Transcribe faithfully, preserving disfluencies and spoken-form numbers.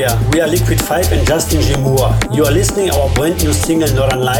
there. We are Liquid five and Justin G. Moore. You are listening our brand new single Northern Lights